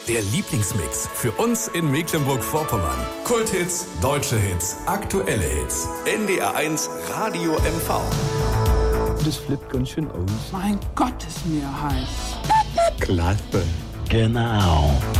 Der Lieblingsmix für uns in Mecklenburg-Vorpommern. Kulthits, deutsche Hits, aktuelle Hits. NDR 1 Radio MV. Das flippt ganz schön aus. Mein Gott, ist mir heiß. Klasse. Genau.